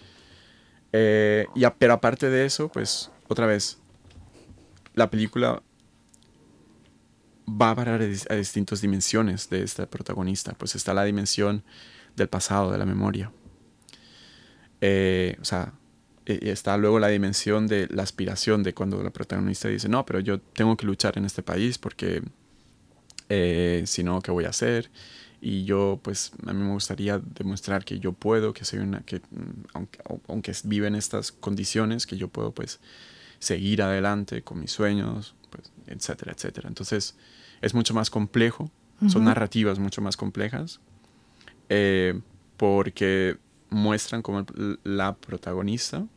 Speaker 1: Eh, y a, pero aparte de eso, pues otra vez, la película va a parar a, dis- a distintas dimensiones de esta protagonista. Pues está la dimensión del pasado, de la memoria. Eh, o sea, y está luego la dimensión de la aspiración de cuando la protagonista dice, no, pero yo tengo que luchar en este país porque eh, si no, ¿qué voy a hacer? Y yo, pues, a mí me gustaría demostrar que yo puedo, que soy una, que mm, aunque, aunque vive en estas condiciones, que yo puedo, pues, seguir adelante con mis sueños, pues, etcétera, etcétera. Entonces, es mucho más complejo, son
Speaker 2: Ujú.
Speaker 1: narrativas mucho más complejas, eh, porque muestran como el- la protagonista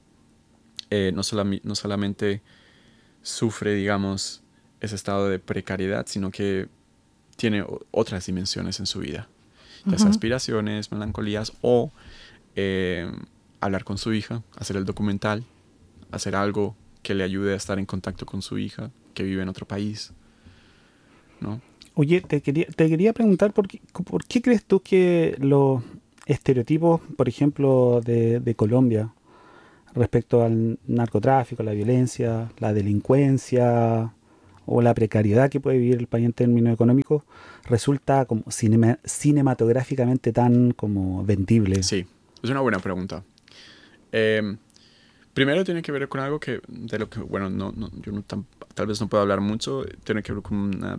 Speaker 1: eh, no, solami- no solamente sufre, digamos, ese estado de precariedad, sino que tiene o- otras dimensiones en su vida, ya sea
Speaker 2: Ujú.
Speaker 1: aspiraciones, melancolías o eh, hablar con su hija, hacer el documental, hacer algo que le ayude a estar en contacto con su hija que vive en otro país, ¿no?
Speaker 3: Oye, te quería, te quería preguntar por qué, por qué crees tú que lo, estereotipos, por ejemplo, de, de Colombia respecto al narcotráfico, la violencia, la delincuencia o la precariedad que puede vivir el país en términos económicos, resulta como cinema, cinematográficamente tan como vendible?
Speaker 1: Sí, es una buena pregunta. Eh, primero tiene que ver con algo que, de lo que, bueno, no, no, yo no tan, tal vez no puedo hablar mucho, tiene que ver con una,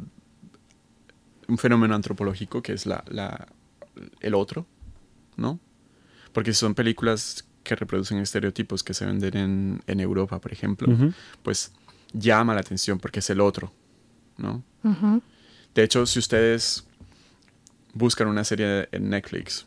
Speaker 1: un fenómeno antropológico que es la, la, el otro, ¿no? Porque son películas que reproducen estereotipos que se venden en, en Europa, por ejemplo, uh-huh. pues llama la atención porque es el otro, ¿no?
Speaker 2: Uh-huh.
Speaker 1: De hecho, si ustedes buscan una serie en Netflix,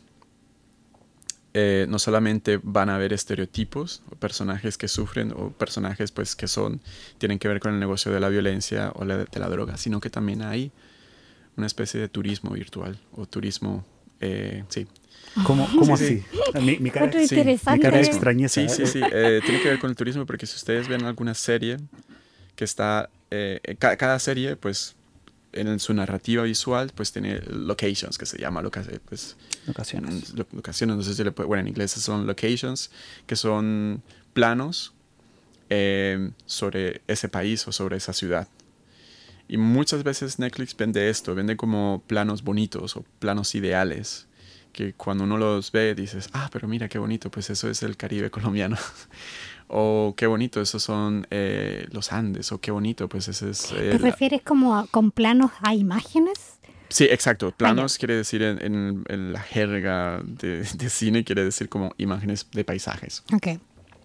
Speaker 1: eh, no solamente van a ver estereotipos o personajes que sufren o personajes pues que son tienen que ver con el negocio de la violencia o la, de la droga, sino que también hay una especie de turismo virtual o turismo, eh, sí.
Speaker 3: ¿Cómo, cómo
Speaker 1: sí,
Speaker 3: así?
Speaker 1: Sí.
Speaker 3: Mi, mi, cara,
Speaker 2: sí,
Speaker 3: mi cara es extrañeza.
Speaker 1: Sí, sí, sí. Eh, tiene que ver con el turismo porque si ustedes ven alguna serie que está... Eh, ca cada serie, pues, en su narrativa visual, pues tiene locations, que se llama loca pues,
Speaker 3: locaciones.
Speaker 1: Lo locaciones, no sé si le puede... Bueno, en inglés son locations, que son planos eh, sobre ese país o sobre esa ciudad. Y muchas veces Netflix vende esto, vende como planos bonitos o planos ideales, que cuando uno los ve dices, ah, pero mira qué bonito, pues eso es el Caribe colombiano. O qué bonito, esos son eh, los Andes, o qué bonito, pues ese es... Eh,
Speaker 2: ¿Te refieres
Speaker 1: la...
Speaker 2: como a, con planos a imágenes?
Speaker 1: Sí, exacto. Planos ah, quiere decir en, en, en la jerga de, de cine, quiere decir como imágenes de paisajes.
Speaker 2: Ok.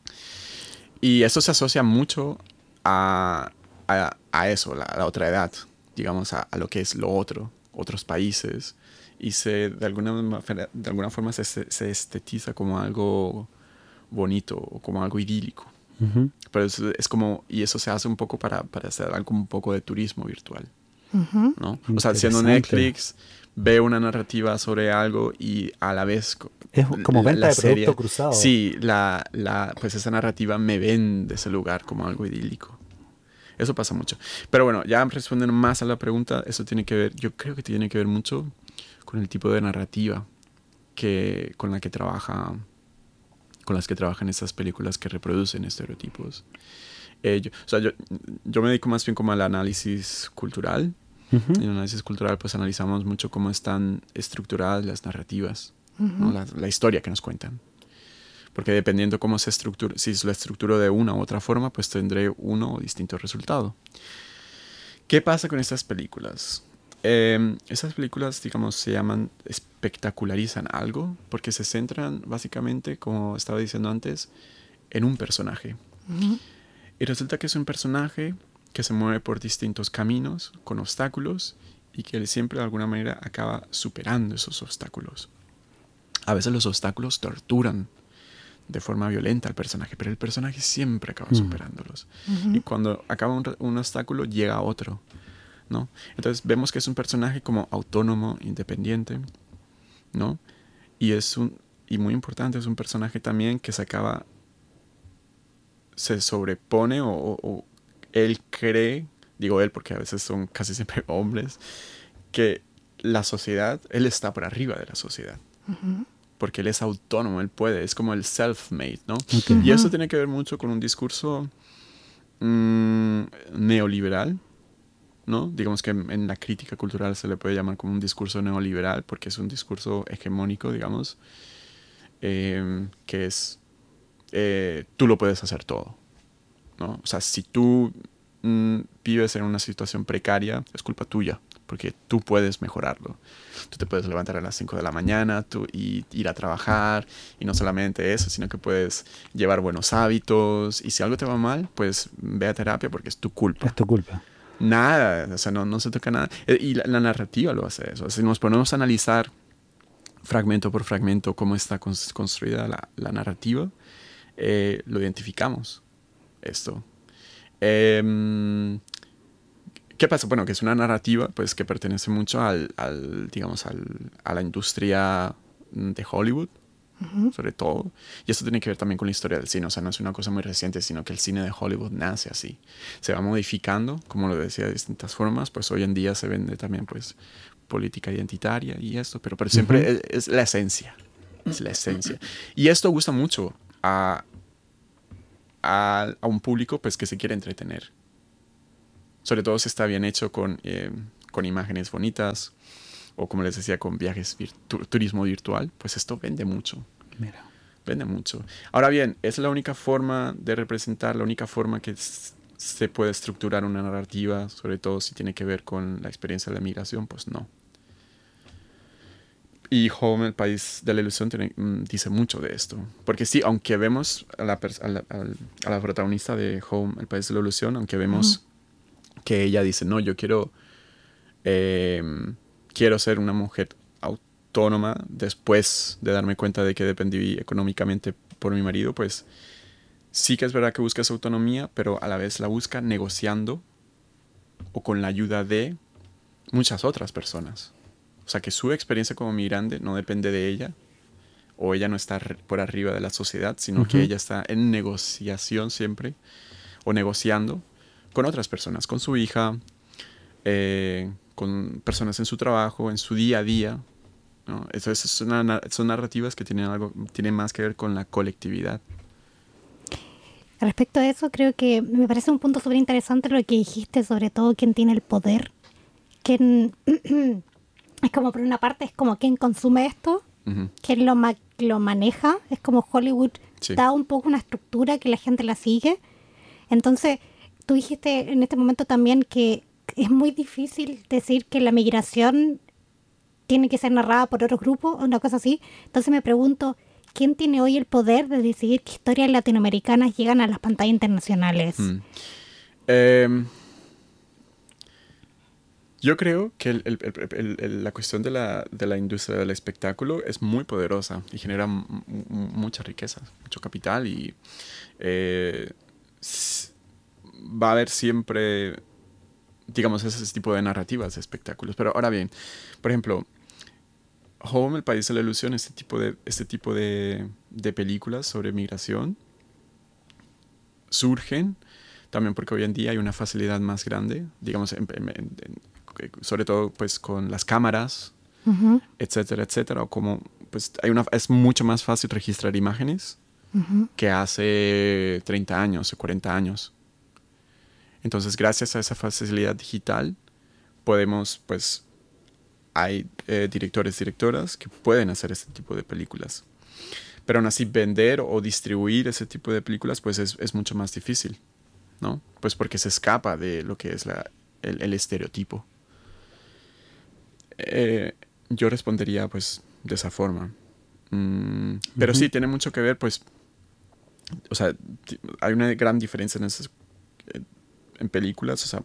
Speaker 1: Y eso se asocia mucho a, a, a eso, la, a la otra edad, digamos, a, a lo que es lo otro, otros países. Y se, de, alguna, de alguna forma se, se estetiza como algo bonito o como algo idílico.
Speaker 3: Uh-huh.
Speaker 1: Pero es, es como, y eso se hace un poco para, para hacer algo un poco de turismo virtual.
Speaker 2: Uh-huh.
Speaker 1: ¿No? O sea, siendo Netflix, ve una narrativa sobre algo y a la vez...
Speaker 3: Es como venta
Speaker 1: la, la
Speaker 3: de
Speaker 1: serie,
Speaker 3: producto cruzado.
Speaker 1: Sí, la, la, pues esa narrativa me vende ese lugar como algo idílico. Eso pasa mucho. Pero bueno, ya respondiendo más a la pregunta, eso tiene que ver, yo creo que tiene que ver mucho con el tipo de narrativa que, con la que trabaja, con las que trabajan estas películas que reproducen estereotipos. Eh, yo, o sea, yo, yo me dedico más bien como al análisis cultural. Uh-huh. En el análisis cultural pues analizamos mucho cómo están estructuradas las narrativas, uh-huh. ¿no? la, la historia que nos cuentan. Porque dependiendo cómo se estructura, si lo estructuro de una u otra forma, pues tendré uno o distinto resultado. ¿Qué pasa con estas películas? Eh, estas películas, digamos, se llaman, espectacularizan algo porque se centran básicamente, como estaba diciendo antes, en un personaje.
Speaker 2: Uh-huh.
Speaker 1: Y resulta que es un personaje que se mueve por distintos caminos, con obstáculos, y que él siempre de alguna manera acaba superando esos obstáculos. A veces los obstáculos torturan de forma violenta al personaje, pero el personaje siempre acaba mm. superándolos. Uh-huh. Y cuando acaba un, un obstáculo, llega otro, ¿no? Entonces vemos que es un personaje como autónomo, independiente, ¿no? Y es un, y muy importante, es un personaje también que se acaba, se sobrepone o, o, o él cree, digo él porque a veces son casi siempre hombres, que la sociedad, él está por arriba de la sociedad.
Speaker 2: Uh-huh.
Speaker 1: Porque él es autónomo, él puede, es como el self-made, ¿no?
Speaker 3: Okay.
Speaker 1: Uh-huh. Y eso tiene que ver mucho con un discurso mmm, neoliberal, ¿no? Digamos que en la crítica cultural se le puede llamar como un discurso neoliberal porque es un discurso hegemónico, digamos, eh, que es, eh, tú lo puedes hacer todo, ¿no? O sea, si tú mmm, vives en una situación precaria, es culpa tuya, porque tú puedes mejorarlo. Tú te puedes levantar a las cinco de la mañana tú, y ir a trabajar, y no solamente eso, sino que puedes llevar buenos hábitos, y si algo te va mal, pues ve a terapia porque es tu culpa.
Speaker 3: Es tu culpa.
Speaker 1: Nada, o sea, no, no se toca nada. Y la, la narrativa lo hace eso. Si nos ponemos a analizar fragmento por fragmento cómo está construida la, la narrativa, eh, lo identificamos, esto. Eh, ¿Qué pasa? Bueno, que es una narrativa pues, que pertenece mucho al, al digamos, al, a la industria de Hollywood, uh-huh. sobre todo. Y esto tiene que ver también con la historia del cine. O sea, no es una cosa muy reciente, sino que el cine de Hollywood nace así. Se va modificando, como lo decía, de distintas formas. Pues hoy en día se vende también pues, política identitaria y esto, pero, pero siempre uh-huh. es, es la esencia. es la esencia. Y esto gusta mucho a, a, a un público pues, que se quiere entretener. Sobre todo si está bien hecho con, eh, con imágenes bonitas o como les decía, con viajes, virtu turismo virtual, pues esto vende mucho.
Speaker 3: Mira.
Speaker 1: Vende mucho. Ahora bien, ¿es la única forma de representar, la única forma que se puede estructurar una narrativa, sobre todo si tiene que ver con la experiencia de la migración? Pues no. Y Home, el país de la ilusión, tiene, dice mucho de esto. Porque sí, aunque vemos a la, a la, a la protagonista de Home, el país de la ilusión, aunque vemos uh-huh. que ella dice, no, yo quiero, eh, quiero ser una mujer autónoma después de darme cuenta de que dependí económicamente por mi marido, pues sí que es verdad que busca esa autonomía, pero a la vez la busca negociando o con la ayuda de muchas otras personas. O sea, que su experiencia como migrante no depende de ella, o ella no está por arriba de la sociedad, sino uh-huh. que ella está en negociación siempre, o negociando con otras personas, con su hija, eh, con personas en su trabajo, en su día a día, ¿no? Entonces es una, son narrativas que tienen, algo, tienen más que ver con la colectividad.
Speaker 2: Respecto a eso, creo que me parece un punto súper interesante lo que dijiste, sobre todo quién tiene el poder, quién... Es como, por una parte, es como quien consume esto, uh-huh. quien lo, ma- lo maneja. Es como Hollywood sí. da un poco una estructura que la gente la sigue. Entonces, tú dijiste en este momento también que es muy difícil decir que la migración tiene que ser narrada por otros grupos o una cosa así. Entonces me pregunto, ¿quién tiene hoy el poder de decidir qué historias latinoamericanas llegan a las pantallas internacionales?
Speaker 1: Mm. Eh... Yo creo que el, el, el, el, la cuestión de la, de la industria del espectáculo es muy poderosa y genera m- m- mucha riqueza, mucho capital y eh, va a haber siempre, digamos, ese tipo de narrativas de espectáculos. Pero ahora bien, por ejemplo, Home, el país de la ilusión, este tipo de, este tipo de, de películas sobre migración surgen también porque hoy en día hay una facilidad más grande, digamos, en, en, en, sobre todo pues con las cámaras, uh-huh. etcétera, etcétera, o como pues hay una, es mucho más fácil registrar imágenes uh-huh. que hace treinta años o cuarenta años. Entonces, gracias a esa facilidad digital, podemos, pues, hay eh, directores, directoras que pueden hacer este tipo de películas. Pero aún así, vender o distribuir ese tipo de películas, pues, es, es mucho más difícil, ¿no? Pues porque se escapa de lo que es la, el, el estereotipo. Eh, yo respondería pues de esa forma. Mm, pero uh-huh. sí, tiene mucho que ver pues, o sea, t- hay una gran diferencia en esas en películas, o sea,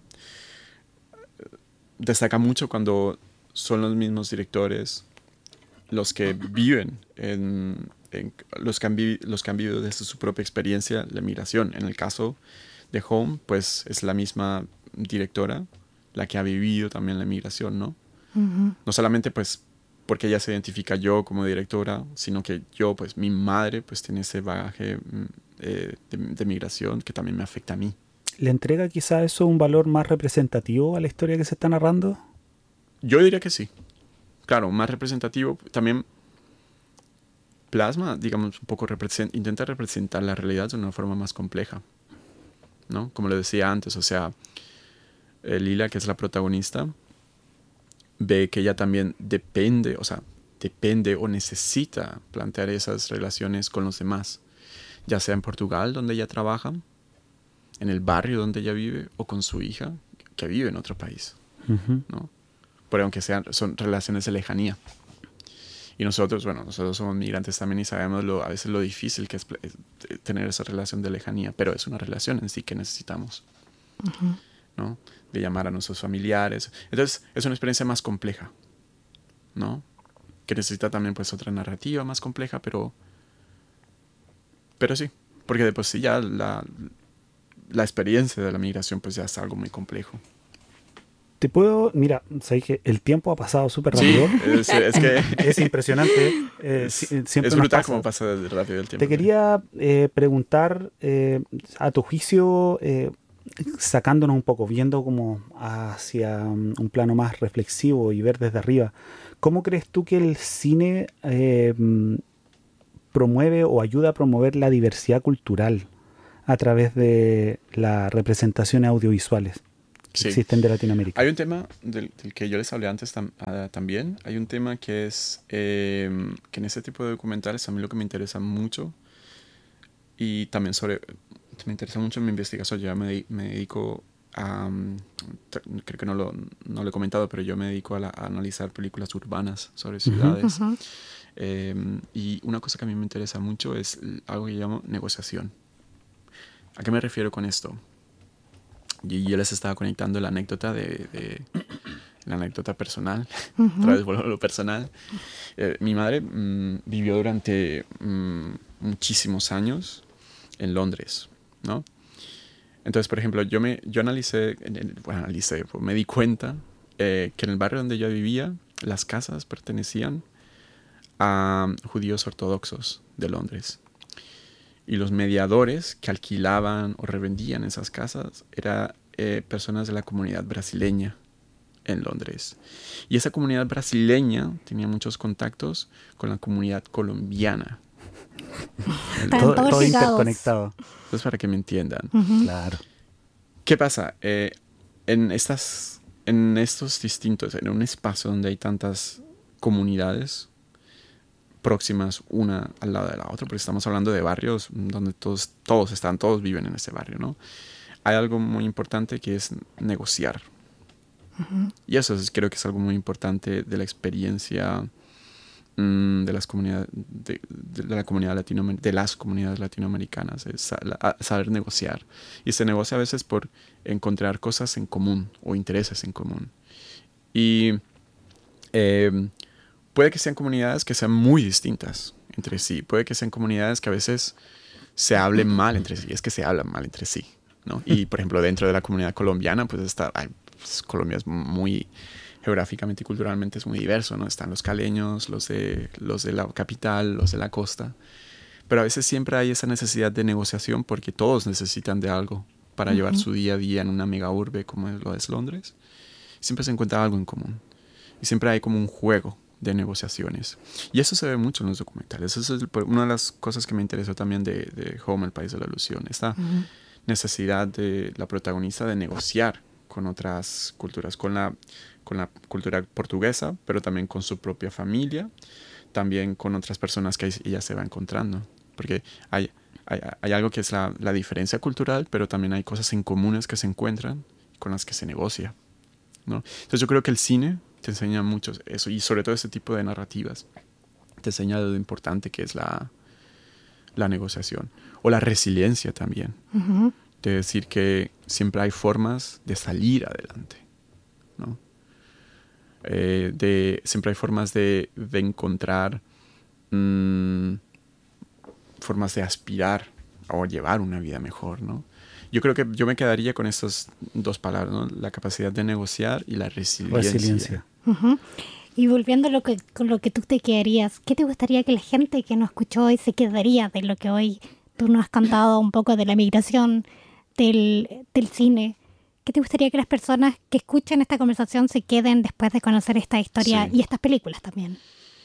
Speaker 1: destaca mucho cuando son los mismos directores los que viven en, en los, que han vi- los que han vivido desde su propia experiencia la migración. En el caso de Home, pues es la misma directora la que ha vivido también la migración, ¿no? Uh-huh. No solamente pues porque ella se identifica yo como directora, sino que yo, pues mi madre, pues tiene ese bagaje eh, de, de migración que también me afecta a mí.
Speaker 3: ¿Le entrega quizá eso un valor más representativo a la historia que se está narrando?
Speaker 1: Yo diría que sí. Claro, más representativo. También plasma, digamos, un poco, represent- intenta representar la realidad de una forma más compleja, ¿no? Como le decía antes, o sea, eh, Lila, que es la protagonista, ve que ella también depende, o sea, depende o necesita plantear esas relaciones con los demás, ya sea en Portugal, donde ella trabaja, en el barrio donde ella vive, o con su hija, que vive en otro país, uh-huh. ¿no? Pero aunque sean, son relaciones de lejanía. Y nosotros, bueno, nosotros somos migrantes también y sabemos lo, a veces lo difícil que es, es tener esa relación de lejanía, pero es una relación en sí que necesitamos, uh-huh. ¿no? De llamar a nuestros familiares. Entonces, es una experiencia más compleja, ¿no? Que necesita también, pues, otra narrativa más compleja, pero... Pero sí, porque de por sí ya la, la experiencia de la migración, pues, ya es algo muy complejo.
Speaker 3: Te puedo... Mira, sabes que el tiempo ha pasado súper rápido.
Speaker 1: Sí, es, es que...
Speaker 3: es impresionante. Eh,
Speaker 1: es,
Speaker 3: siempre
Speaker 1: es brutal
Speaker 3: pasa.
Speaker 1: cómo pasa rápido el tiempo.
Speaker 3: Te quería eh, preguntar, eh, a tu juicio... Eh, sacándonos un poco, viendo como hacia un plano más reflexivo y ver desde arriba, ¿cómo crees tú que el cine eh, promueve o ayuda a promover la diversidad cultural a través de las representaciones audiovisuales que
Speaker 1: Sí.
Speaker 3: existen de Latinoamérica.
Speaker 1: Hay un tema del, del que yo les hablé antes tam- ah, también. Hay un tema que es eh, que en este tipo de documentales a mí lo que me interesa mucho y también sobre me interesa mucho en mi investigación. Yo ya me, de- me dedico a um, t- creo que no lo, no lo he comentado, pero yo me dedico a, la- a analizar películas urbanas sobre ciudades.
Speaker 2: Ujú.
Speaker 1: Eh, y una cosa que a mí me interesa mucho es l- algo que llamo negociación. ¿A qué me refiero con esto? Y yo les estaba conectando la anécdota de, de la anécdota personal.
Speaker 2: Ujú.
Speaker 1: Otra vez vuelvo a lo personal. Eh, mi madre mm, vivió durante mm, muchísimos años en Londres, ¿no? Entonces, por ejemplo, yo me yo analicé, en el- bueno, analicé, pues, me di cuenta eh, que en el barrio donde yo vivía, las casas pertenecían a judíos ortodoxos de Londres. Y los mediadores que alquilaban o revendían esas casas eran eh, personas de la comunidad brasileña en Londres. Y esa comunidad brasileña tenía muchos contactos con la comunidad colombiana.
Speaker 2: Están
Speaker 3: todo
Speaker 2: todos
Speaker 3: todo
Speaker 2: ligados.
Speaker 3: interconectado.
Speaker 1: Entonces, para que me entiendan.
Speaker 2: Ujú.
Speaker 3: Claro.
Speaker 1: ¿Qué pasa? Eh, en, estas, en estos distintos, en un espacio donde hay tantas comunidades próximas una al lado de la otra, porque estamos hablando de barrios donde todos, todos están, todos viven en ese barrio, ¿no? Hay algo muy importante que es negociar.
Speaker 2: Ujú.
Speaker 1: Y eso es, creo que es algo muy importante de la experiencia mm, de las comunidades de, de la comunidad latinoamer- de las comunidades latinoamericanas, es sa- la- a- saber negociar. Y se negocia a veces por encontrar cosas en común o intereses en común. Y eh, puede que sean comunidades que sean muy distintas entre sí. Puede que sean comunidades que a veces se hablen mal entre sí. Es que se hablan mal entre sí, ¿no? Y, por ejemplo, dentro de la comunidad colombiana, pues está... ay, pues, Colombia es muy... geográficamente y culturalmente es muy diverso, ¿no? Están los caleños, los de, los de la capital, los de la costa. Pero a veces siempre hay esa necesidad de negociación porque todos necesitan de algo para
Speaker 2: Ujú.
Speaker 1: llevar su día a día en una mega urbe como lo es Londres. Siempre se encuentra algo en común. Y siempre hay como un juego de negociaciones. Y eso se ve mucho en los documentales. Eso es el- una de las cosas que me interesó también de, de Home, el país de la ilusión. Esta
Speaker 2: Ujú.
Speaker 1: necesidad de la protagonista de negociar con otras culturas, con la, con la cultura portuguesa, pero también con su propia familia, también con otras personas que ella se va encontrando. Porque hay, hay, hay algo que es la, la diferencia cultural, pero también hay cosas en comunes que se encuentran con las que se negocia, ¿no? Entonces yo creo que el cine te enseña mucho eso, y sobre todo ese tipo de narrativas te enseña lo importante que es la, la negociación o la resiliencia también,
Speaker 2: Ujú.
Speaker 1: de decir que siempre hay formas de salir adelante, ¿no? Eh, de, siempre hay formas de, de encontrar mmm, formas de aspirar o llevar una vida mejor, ¿no? Yo creo que yo me quedaría con estas dos palabras, ¿no? La capacidad de negociar y la resiliencia.
Speaker 3: Resiliencia.
Speaker 2: Ujú. Y volviendo a lo que, con lo que tú te quedarías, ¿qué te gustaría que la gente que nos escuchó hoy se quedaría de lo que hoy tú nos has contado un poco de la migración, del, del cine? ¿Qué te gustaría que las personas que escuchen esta conversación se queden después de conocer esta historia
Speaker 1: Sí.
Speaker 2: y estas películas también?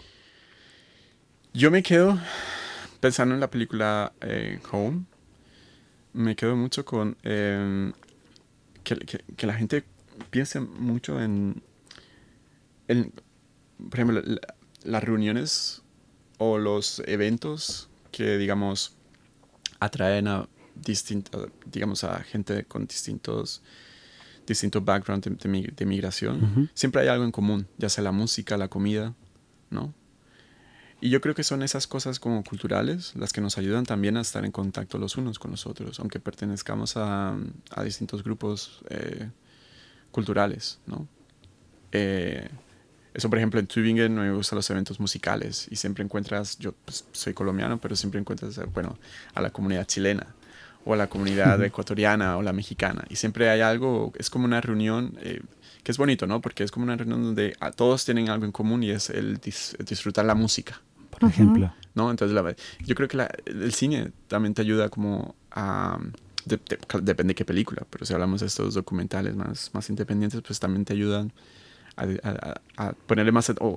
Speaker 1: Yo me quedo pensando en la película eh, Home. Me quedo mucho con eh, que, que, que la gente piense mucho en, en por ejemplo, la, las reuniones o los eventos que, digamos, atraen a distinta, digamos, a gente con distintos distintos backgrounds de, de, mig- de migración.
Speaker 3: Ujú.
Speaker 1: Siempre hay algo en común, ya sea la música, la comida, ¿no? Y yo creo que son esas cosas como culturales las que nos ayudan también a estar en contacto los unos con los otros, aunque pertenezcamos a, a distintos grupos eh, culturales, ¿no? Eh, eso, por ejemplo, en Tübingen me gustan los eventos musicales y siempre encuentras, yo pues, soy colombiano, pero siempre encuentras, eh, bueno, a la comunidad chilena o a la comunidad ecuatoriana o la mexicana. Y siempre hay algo, es como una reunión eh, que es bonito, ¿no? Porque es como una reunión donde a, todos tienen algo en común y es el dis, disfrutar la música,
Speaker 3: Por ejemplo.
Speaker 1: ¿no? Entonces, la, yo creo que la, el cine también te ayuda como a... De, de, depende de qué película, pero si hablamos de estos documentales más, más independientes, pues también te ayudan a, a, a ponerle más... o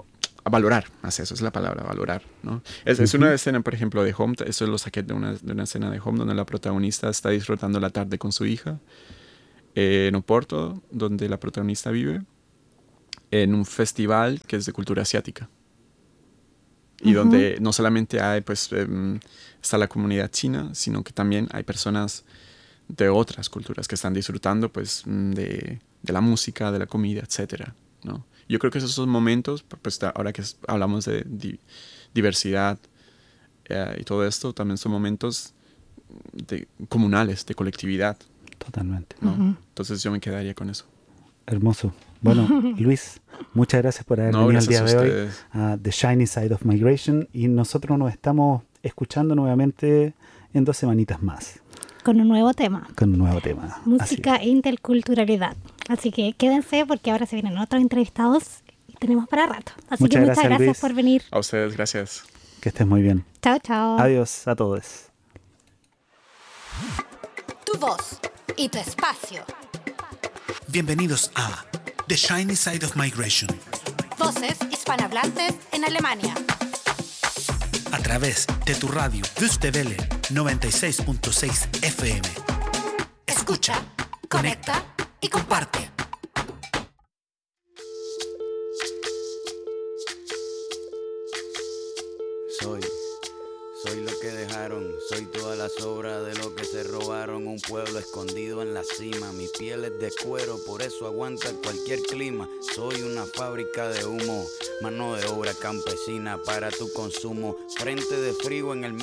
Speaker 1: a valorar más eso, es la palabra, valorar, ¿no? Es, uh-huh. es una escena, por ejemplo, de Home, eso lo saqué de una, de una escena de Home donde la protagonista está disfrutando la tarde con su hija eh, en Oporto, donde la protagonista vive, en un festival que es de cultura asiática. Y uh-huh. donde no solamente hay, pues, um, está la comunidad china, sino que también hay personas de otras culturas que están disfrutando, pues, de, de la música, de la comida, etcétera, ¿no? Yo creo que esos son momentos, pues, ahora que hablamos de di- diversidad eh, y todo esto, también son momentos de, comunales, de colectividad.
Speaker 3: Totalmente.
Speaker 1: ¿No?
Speaker 2: Uh-huh.
Speaker 1: Entonces yo me quedaría con eso.
Speaker 3: Hermoso. Bueno, Luis, muchas gracias por haber
Speaker 1: no,
Speaker 3: venido el día de
Speaker 1: hoy
Speaker 3: a The Shiny Side of Migration, y nosotros nos estamos escuchando nuevamente en dos semanitas más.
Speaker 2: Con un nuevo tema.
Speaker 3: Con un nuevo tema.
Speaker 2: Música e interculturalidad. Así que quédense porque ahora se vienen otros entrevistados y tenemos para rato. Así
Speaker 3: muchas
Speaker 2: que
Speaker 3: gracias,
Speaker 2: muchas gracias
Speaker 3: Luis.
Speaker 2: por venir.
Speaker 1: A ustedes, gracias.
Speaker 3: Que estés muy bien.
Speaker 2: Chao, chao.
Speaker 3: Adiós a todos.
Speaker 4: Tu voz y tu espacio.
Speaker 5: Bienvenidos a The Shiny Side of Migration.
Speaker 4: Voces hispanohablantes en Alemania.
Speaker 5: A través de tu radio Wüste Welle noventa y seis punto seis F M. Escucha, conecta y comparte.
Speaker 6: Soy, soy lo que dejaron, soy toda la sobra de lo que se robaron. Un pueblo escondido en la cima, mi piel es de cuero, por eso aguanta cualquier clima. Soy una fábrica de humo, mano de obra campesina para tu consumo. Frente de frío en el